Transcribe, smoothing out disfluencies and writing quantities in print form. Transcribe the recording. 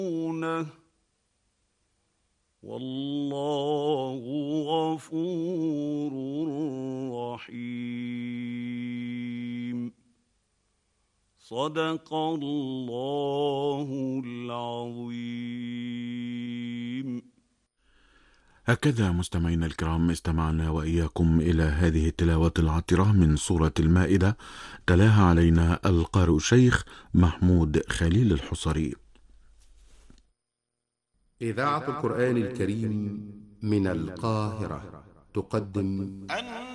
والله غفور رحيم. صدق الله العظيم. هكذا مستمعينا الكرام استمعنا وإياكم إلى هذه التلاوة العطرة من سورة المائدة، تلاها علينا القارئ الشيخ محمود خليل الحصري. إذاعة القرآن الكريم من القاهرة تقدم